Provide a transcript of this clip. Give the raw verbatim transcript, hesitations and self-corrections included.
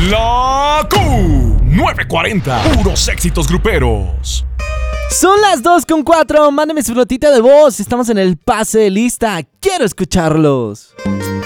La Q nueve cuarenta, puros éxitos gruperos. Son las dos con cuatro, mándeme su notita de voz. Estamos en el pase de lista, quiero escucharlos.